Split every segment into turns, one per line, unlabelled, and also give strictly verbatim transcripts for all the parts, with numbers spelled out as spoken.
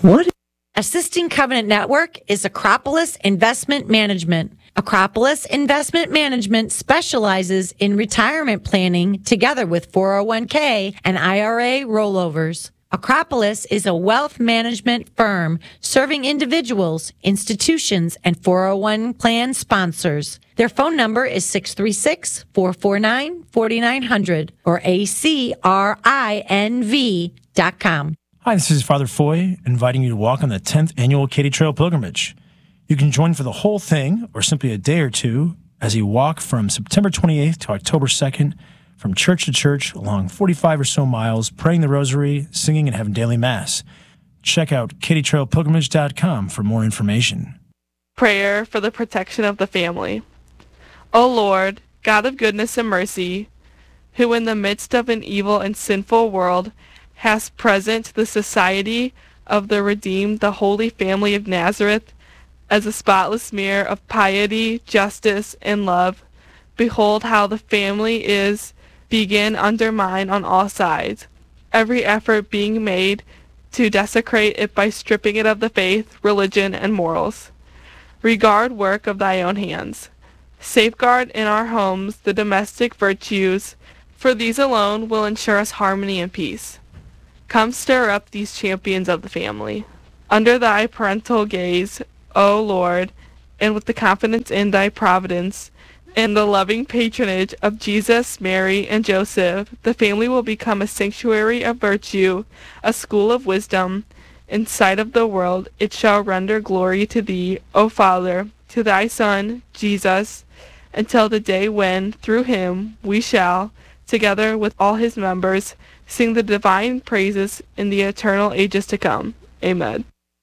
What? Assisting Covenant Network is Acropolis Investment Management. Acropolis Investment Management specializes in retirement planning together with four oh one k and I R A rollovers. Acropolis is a wealth management firm serving individuals, institutions, and four oh one plan sponsors. Their phone number is six three six, four four nine, four nine zero zero or A C R I N V dot com.
Hi, this is Father Foy, inviting you to walk on the tenth Annual Katy Trail Pilgrimage. You can join for the whole thing, or simply a day or two, as you walk from September twenty-eighth to October second, from church to church, along forty-five or so miles, praying the rosary, singing, and having daily mass. Check out katy trail pilgrimage dot com for more information.
Prayer for the protection of the family. O Lord, God of goodness and mercy, who in the midst of an evil and sinful world hast present the society of the redeemed, the Holy Family of Nazareth, as a spotless mirror of piety, justice, and love, behold how the family is being undermined on all sides, every effort being made to desecrate it by stripping it of the faith, religion, and morals. Regard work of thy own hands. Safeguard in our homes the domestic virtues, for these alone will ensure us harmony and peace. Come stir up these champions of the family. Under thy parental gaze, O Lord, and with the confidence in thy providence, and the loving patronage of Jesus, Mary, and Joseph, the family will become a sanctuary of virtue, a school of wisdom. In sight of the world it shall render glory to thee, O Father, to thy Son, Jesus, until the day when, through him, we shall, together with all his members, sing the divine praises in the eternal ages to come. Amen.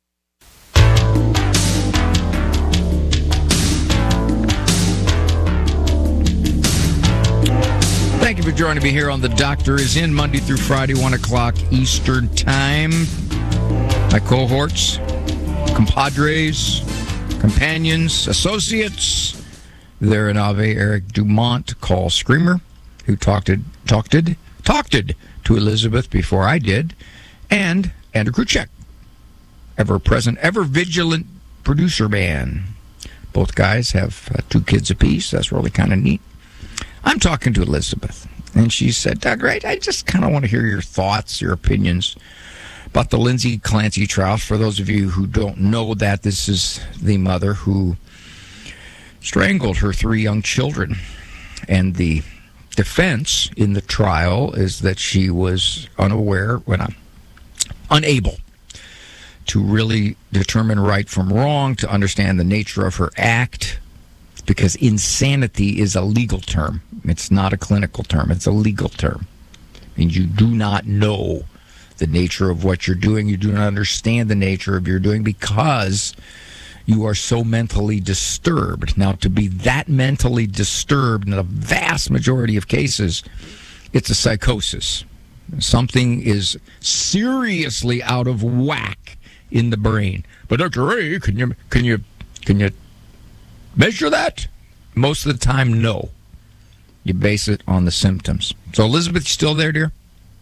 Thank you for joining me here on The Doctor Is In, Monday through Friday, one o'clock Eastern Time. My cohorts, compadres, companions, associates, there in Ave, Eric Dumont, Call Screamer, who talked it, talked it, talked it to Elizabeth before I did, and Andrew Kruchek, ever present, ever vigilant producer man. Both guys have uh, two kids apiece. That's really kind of neat. I'm talking to Elizabeth, and she said, Doug, right, I just kind of want to hear your thoughts, your opinions about the Lindsay Clancy trial. For those of you who don't know that, this is the mother who strangled her three young children. And the defense in the trial is that she was unaware, well, not, unable to really determine right from wrong, to understand the nature of her act, because insanity is a legal term. It's not a clinical term. It's a legal term. I mean, you do not know the nature of what you're doing. You do not understand the nature of your doing because you are so mentally disturbed. Now, to be that mentally disturbed in a vast majority of cases, it's a psychosis. Something is seriously out of whack in the brain. But Doctor Ray, can you can you can you measure that? Most of the time, no. You base it on the symptoms. So, Elizabeth, you still there, dear?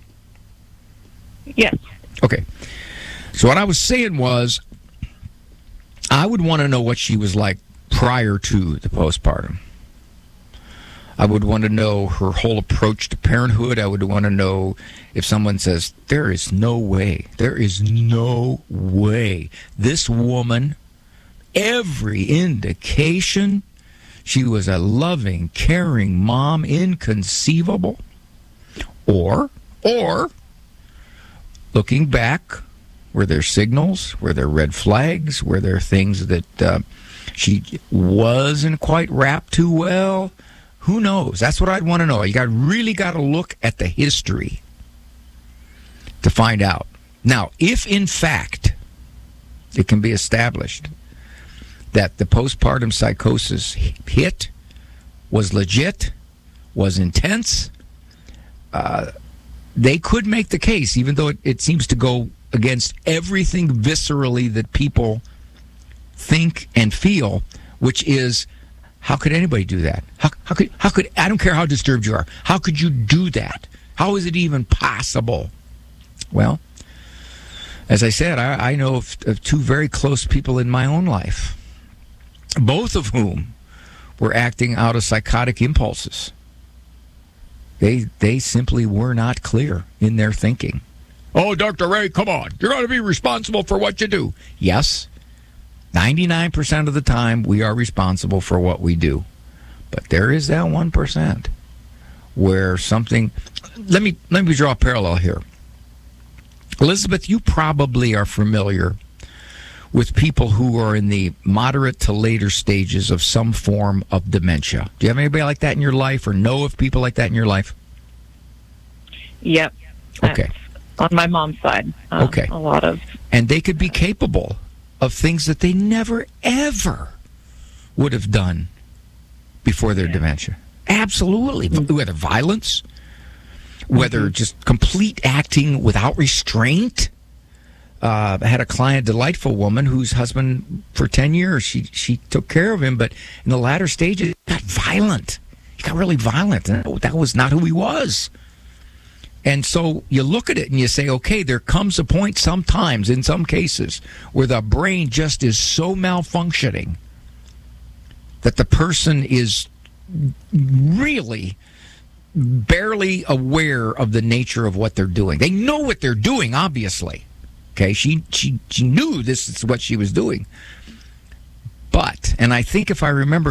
Yes.
Okay. So what I was saying was, I would want to know what she was like prior to the postpartum. I would want to know her whole approach to parenthood. I would want to know if someone says, there is no way, there is no way this woman, every indication, she was a loving, caring mom, inconceivable. Or, or, looking back, were there signals? Were there red flags? Were there things that uh, she wasn't quite wrapped too well? Who knows? That's what I'd want to know. You got really got to look at the history to find out. Now, if in fact it can be established that the postpartum psychosis hit, was legit, was intense, uh, they could make the case, even though it, it seems to go against everything viscerally that people think and feel, which is, how could anybody do that? How, how could, how could, I don't care how disturbed you are, how could you do that? How is it even possible? Well, As I said, I, I know of, of two very close people in my own life, both of whom were acting out of psychotic impulses. They they simply were not clear in their thinking. Oh, Doctor Ray, come on. You're going to be responsible for what you do. Yes, ninety-nine percent of the time we are responsible for what we do. But there is that one percent where something... Let me, let me draw a parallel here. Elizabeth, you probably are familiar with people who are in the moderate to later stages of some form of dementia. Do you have anybody like that in your life or know of people like that in your life?
Yep.
Okay.
That's on my mom's side. Um,
okay.
A lot of...
And they could be capable of things that they never, ever would have done before their yeah. dementia. Absolutely. Mm-hmm. Whether violence, whether mm-hmm. just complete acting without restraint. Uh, I had a client, delightful woman, whose husband, for ten years, she she took care of him, but in the latter stages, he got violent. He got really violent, and that was not who he was. And so you look at it and you say, okay, there comes a point sometimes, in some cases, where the brain just is so malfunctioning that the person is really barely aware of the nature of what they're doing. They know what they're doing, obviously. Okay, she she she knew this is what she was doing. But, and I think if I remember